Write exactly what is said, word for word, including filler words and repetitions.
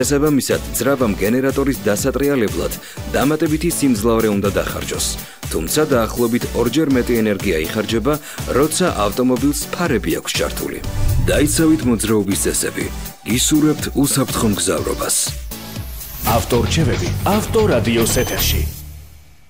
შესაბამისად, ძრავამ გენერატორის დასატრიალებლად დამატებითი სიმძლავრე უნდა დახარჯოს. თუმცა დაახლოებით ორჯერ მეტი ენერგია იხარჯება, როცა ავტომობილს ფარები აქვს ჩართული. დაიცავით მოძრაობის წესები. გისურვებთ უსაფრთხო მგზავრობას. ავტორჩევები ავტორადიოს ეთერში.